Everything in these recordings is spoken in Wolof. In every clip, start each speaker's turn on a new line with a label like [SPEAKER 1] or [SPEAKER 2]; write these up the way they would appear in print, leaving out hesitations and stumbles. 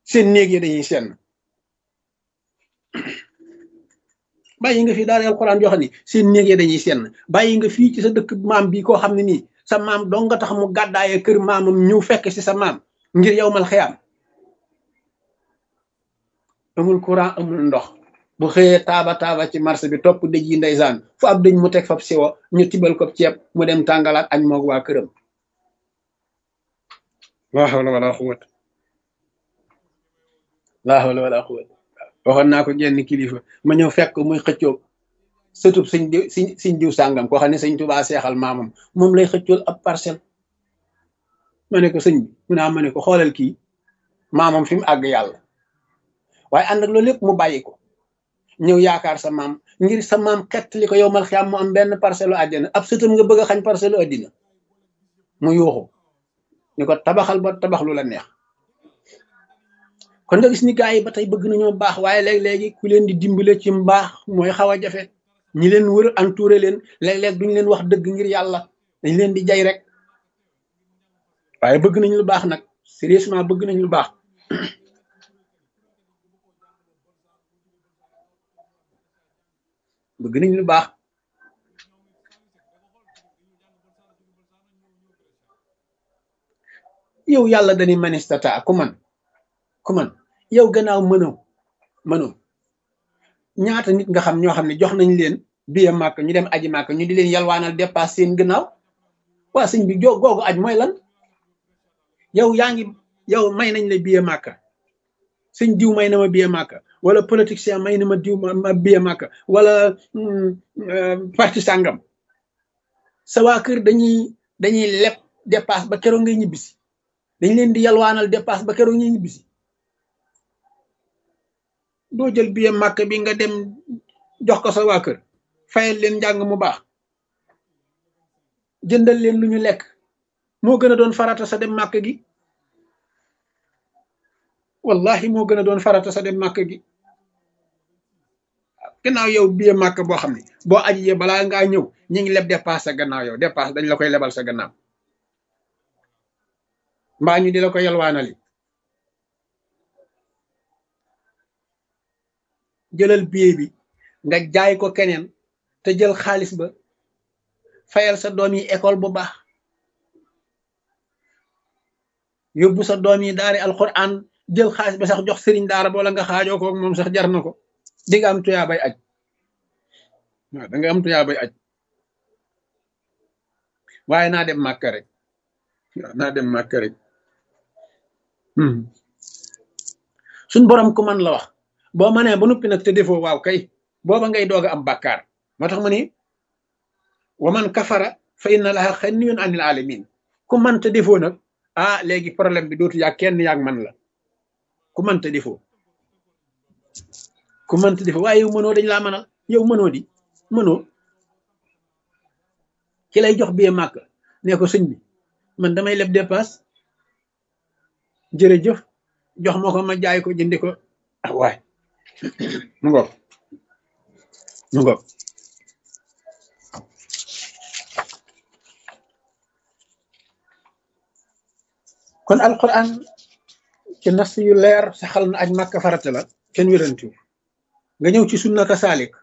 [SPEAKER 1] seen néeg yi dañuy senn bàyyi nga fi daara alquran yoo xam ne seen néeg yi dañuy senn bàyyi nga fii ci sa dëkk maam bi koo xam ne nii sa maam dong nga tax mu gàddaaye kër maamam ñëw fekk si sa maam ngir yow mal xiyaam amul courant amul ndox bu xëyee taaba ci marché bi topp dëj yi ndeysaan fu ab dëj mu teg fab siwo ñu tibal ko ceeb mu dem tàngalaat añ moog waa këram laa hawla wala quwwata laa hawla wala quwwata waxoon naa ko genn kilifa ma ñëw fekk muy xëccoo sëtub siñ diw sàngam koo xam ne sëñ Tuubaa seexal maamam moom lay xëccool ab parcelle ma ne ko sëñ bi mu naa ma ne ko xoolal kii maamam fi mu àgg yàlla waaye ànd ak loolu lépp mu bàyyi ko ñëw yaakaar sa maam ngir sa maam xett li ko yow mal xiyaam mu am benn parcelle àddina ab sëtam nga bëgg a xañ parcelle àddina mu yuuxu ñu ko tabaxal ba tabax lu la neex kon nga gis ni gaa yi ba tey bëgg nañoo baax waaye léeg-léegi ku leen di dimbale ci mbaax mooy xaw a jafe ñi leen wër entouré leen léeg-léeg duñu leen wax dëgg ngir yàlla dañ leen di jay rek waaye bëgg nañ lu baax nag sérieusement bëgg nañ lu baax bëgg nañ lu baax yow yàlla dañuy manistata ku man yow gannaaw mënoo ñaata nit nga xam ñoo xam ne jox nañ leen biye màkk ñu dem aji màkk ñu di leen yalwaanal dépasse seen gannaaw waa sëñ bi googu aj mooy lan yow may nañ la biye màkk sëñ diw may na ma biye màkk wala politicien may na ma diw ma biye màkk wala parti sàngam sa waa kër dañuy leb dépasse ba keroog ngay ñibbisi dañ leen di yalwaanal dépasse ba keroog ngay ñibbisi doo jël biye màkk bi nga dem jox ko sa waa kër fayal leen njàng mu baax jëndal leen lu ñu lekk moo gën a doon farata sa dem màkk gi wallahi moo gën a doon farata sa dem màkk gi gannaaw yow biye màkk boo xam ne boo ajiyee balaa ngaa ñëw ñu ngi leb dépasse sa gannaaw yow dépasse dañ la koy lebal sa gannaaw mbaa ñu di la ko yalwaanali jëlal billet bi nga jaay ko keneen te jël xaalis ba fayal sa doom yi école bu baax yóbbu sa doom yi daari alquran jël xaalis ba sax jox sëriñ daara boola nga xaajoo ko moom sax jar na ko di nga am tuyaa bay aj waaw da nga am tuyaa bay aj waaye naa dem màkk rek waaw naa dem màkk rek suñ borom ku man la wax boo mënee ba noppi nag te defoo waaw kay booba ngay doog a am bàkkaar moo tax ma ni wa man kafara fa inna laha xaniyun anil alamin ku man te defoo nag léegi problème bi dootu yaa kenn yaag man la ku man te defoo waaye yow mënoo dañ laa mënal yow mënoo ki lay jox bee màkk ne ko sëñ bi man damay leb dépasse jërëjëf jox ma ko ma jaay ko jëndi ko waay mu ngoog kon alquran ci nas yu leer saxal na aj màkk farata la kenn wérantiw nga ñëw ci sunna ka saalik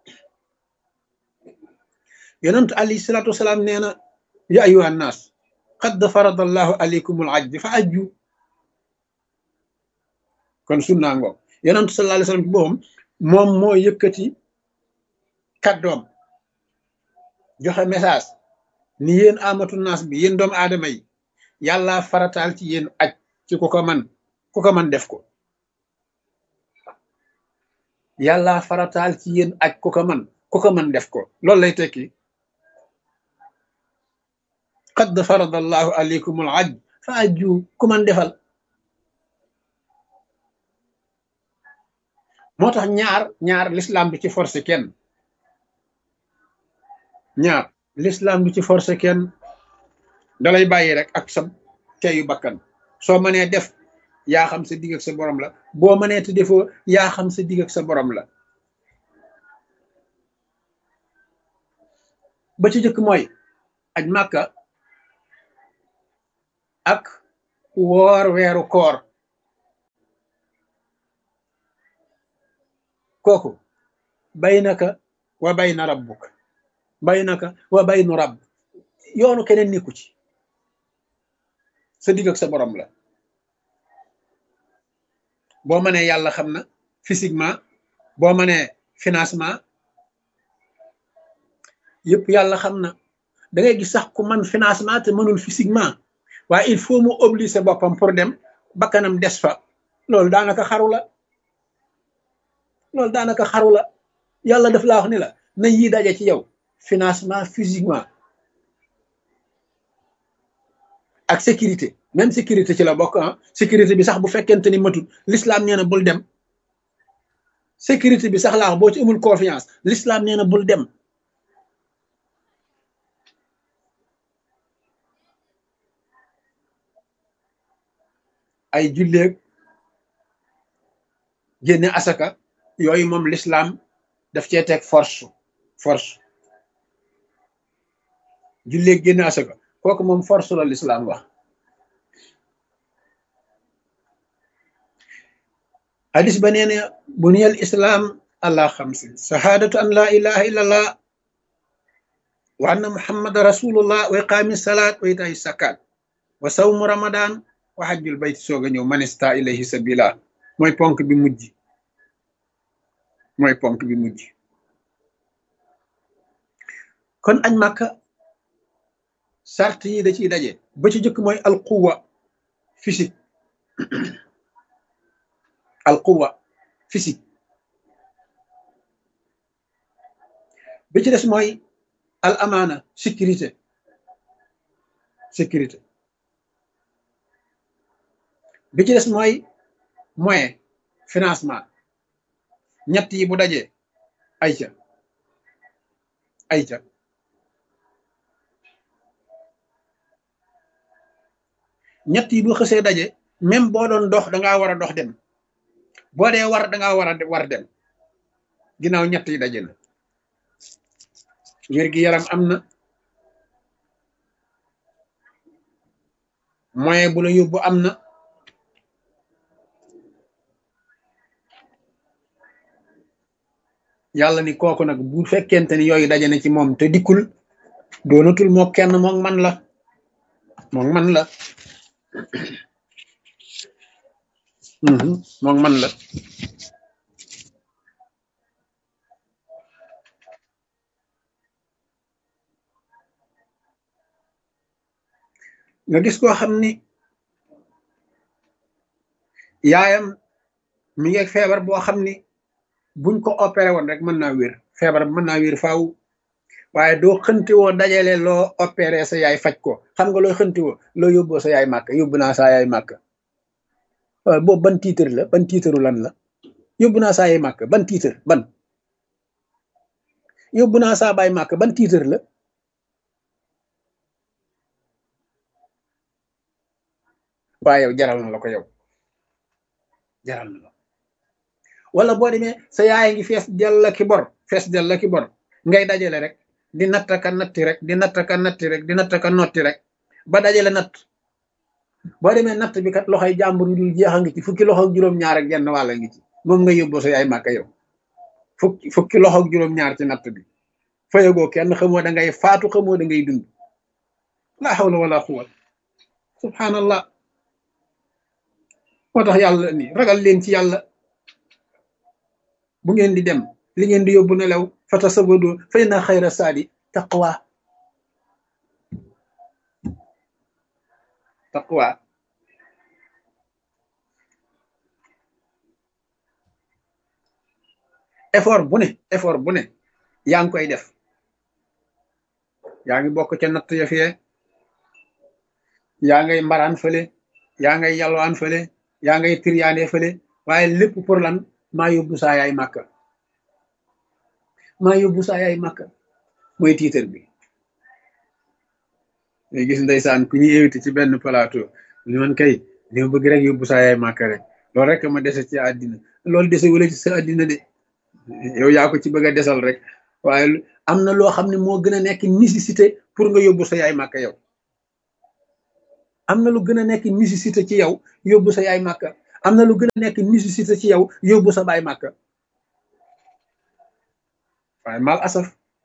[SPEAKER 1] yonent alayhi salaatu wasalaam nee na ya ayuha nnaas qad farada allahu alaykumul ajj fa ajju kon sunna ngoog yonent sallallahu alayhi wasallam ci boppam moom moo yëkkati kàddoom joxe message ni yéen amatu naas bi yéen doomu aadama yi yàlla farataal ci yéen aj ci ku ko man def ko yàlla farataal ci yéen aj ku ko man def ko loolu lay tekki qad farada allahu alaykumul ajj fa ajju ku man defal moo tax ñaar l'islam du ci forcé kenn dalay bàyyi rek ak sa teyu bakkan soo mënee def yaa xam sa digg ak sa borom la boo mënee te defoo yaa xam sa digg ak sa borom la ba ci jëkk mooy aj màkka ak woor weeru koor kooku baynaka wa bayna rabbuk baynaka wa baynu rabb yoonu keneen nekku ci sa digg ak sa borom la boo mënee yàlla xam na physiquement boo mënee financement yëpp yàlla xam na da ngay gis sax ku man financement te mënul physiquement waaye il faut mu obliger boppam pour dem bakkanam des fa loolu daanaka xaru la loolu daanaka xaru la yàlla daf laa wax ni la na yii daje ci yow financement physiquement ak sécurité même sécurité ci la bokk ah sécurité bi sax bu fekkente ni matul l'islam nee na bul dem sécurité bi sax laa wax boo ci amul confiance l'islam nee na bul dem ay julleeg génne asaka yooyu moom l'islam daf cee teg force julleeg génne asaka kooku moom force la l'islam wax hadis ba nee na buniyal islam ala xamsin shahadatu an la ilaha illallah wa anna muhammad rasulullah wa iqami salat wa ita'i zakat wa sawmu ramadan wa hajjul bayt soog a ñëw manista ilayhi sabila mooy ponk bi mujj kon añ màkka sart yi da ciy daje ba ci jëkk mooy alquwa physique bi ci des mooy al amaana sécurité bi ci des mooy moyen financement ñett yi bu dajee ayca ñett yi bu xësee daje même boo doon dox dangaa war a dox dem boo dee war dangaa war dem ginnaaw ñett yi daje na wér-gi-yaram am na moyen bu la yóbbu am na yàlla ni kooku nag bu fekkente ni yooyu daje na ci moom te dikkul doonatul moo kenn moom man la moom man la nga gis koo xam ni yaayam mi ngi feebar boo xam ni buñ ko opéré woon rek mën naa wér feebar mën naa wér faaw waaye doo xënti woo dajale loo opéré sa yaay faj ko xam nga looy xënti woo loo yóbboo sa yaay màkk yóbbu naa saa yaay màkk waaw boobu ban tiitar la ban tiitaru lan la yóbbu naa saa yaay màkk ban tiitar ban yóbbu naa saa baay màkk ban tiitar la waaye yow jaral na la ko yow jaral na la wala boo demee sa yaay ngi fees dell ki bor ngay dajale rek di nattaka natti rek di nattaka notti rek ba dajale natt boo demee natt bi kat loxoy jàmbur yu dul jeex a ngi ci fukki loxo ak juróom-ñaar ak genn wàll ngi ci moom nga yóbboo sa yaay màkka yow fukki loxo ak juróom-ñaar ci natt bi fayagoo kenn xamoo da ngay faatu xamoo da ngay dund la hawla wala quwwata subhanallah moo tax yàlla ni ragal leen ci yàlla bu ngeen di dem li ngeen di yóbbu nelaw fatasawadu fa inna xayra saadi taqwa effort bu ne yaa ngi koy def yaa ngi bokk ca natt ya fee yaa ngay mbaraan fële yaa ngay yalwaan fële yaa ngay tiryaane fële waaye lépp pour lan maa yóbbu saa yaay màkka mooy tiitar bi ngay gis ndeysaan ku ñuy invité ci benn plateau li man kay li ma bëgg rek yóbbu saa yaay màkka rek loolu rek ma dese ci àddina loolu dese wala ci sa àddina de yow yaa ko ci bëgg a desal rek waaye am na loo xam ne moo gën a nekk nécessité pour nga yóbbu sa yaay màkka yow am na lu gën a nekk nécessité ci yow yóbbu sa yaay màkka am na lu gën a nekk nécessité ci yow yóbbu sa baay màkka waaye mal asaf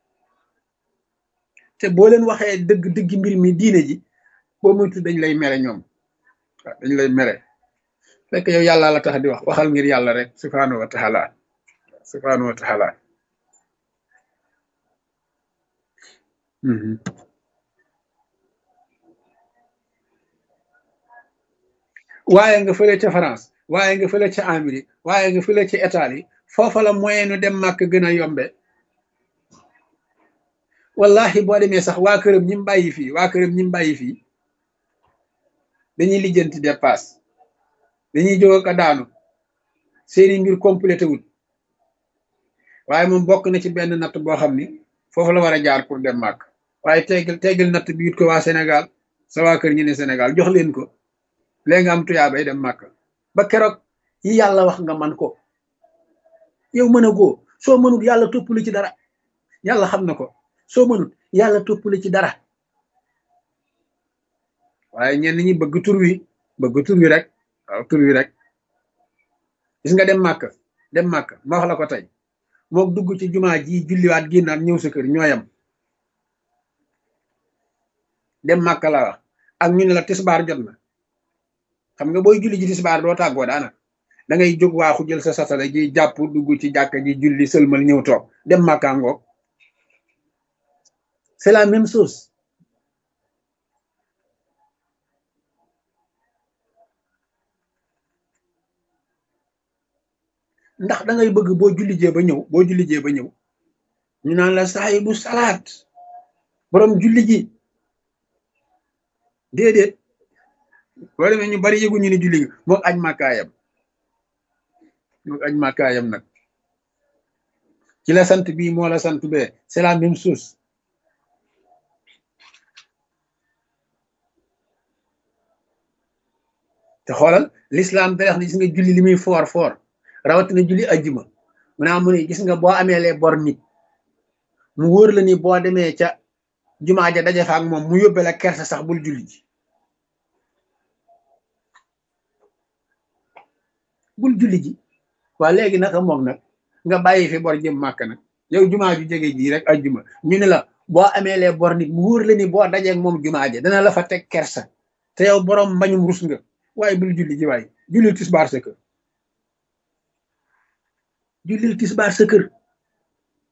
[SPEAKER 1] te boo leen waxee dëgg dëgg mbir mi diine ji boo moytu dañ lay mere ñoom. waaw dañ lay mere fekk yow yàlla la tax di wax waxal ngir yàlla rek subhaanahu wa taala subhaanahu wa taala. waaye nga fële ca France waaye nga fële ca Amérique waaye nga fële ca Italie foofa la moyen nu dem màkk gën a yombe. wallahi boo demee sax waa këram ñi mu bàyyi fii waa këram ñi mu bàyyi fii dañuy lijjanti dépasse dañuy jóg ak daanu seeni mbir complété wul waaye moom bokk na ci benn natt boo xam ni foofu la war a jaar pour dem màkk waaye teggal natt bi it ko waa Sénégal sa waa kër ñu ne Sénégal jox leen ko léegi nga am tuyaabay dem màkk ba keroog yi yàlla wax nga man ko yow mën a goo soo mënul yàlla toppali ci dara yàlla xam na ko soo mënul yàlla toppali ci dara waaye ñenn ñi bëgg tur wi rek waaw tur wi rek gis nga dem màkk ma wax la ko tey mook dugg ci jumaa ji julliwaat génnaat ñëw sa kër ñooyam dem màkk la wax ak ñu ne la tisbaar jot na xam nga booy julli ji tisbaar doo tàggoo daanaka da ngay jóg waaxu jël sa satala ji jàpp dugg ci jàkka ji julli sëlmal ñëw toog dem màkkaa ngoog c'est la même chose ndax da ngay bëgg boo julli jee ba ñëw ñu naan la saahibu salaat borom julli ji déedéet boo demee ñu bari yëgu ñu ni julli gi mook aj màkkaayam nag ci la sant bii moo la sant bee c'est la même chose te xoolal l'islam da wax ne gis nga julli li muy foor rawatina julli ajjuma mu ne gis nga boo amee les bor nit mu wóor la ni boo demee ca jumaa ja daje fa ak moom mu yóbbe la kersa sax bul julli ji waa léegi naka moom nag nga bàyyi fi bor jëm màkk nag yow jumaa ju jege ji rek ajjuma ñu ne la boo amee les bor nit mu wóor la ni boo dajeeg moom jumaa ja dana la fa teg kersa te yow borom mbañum rus nga waaye bul julli ji waaye jullil tisbaar sa kër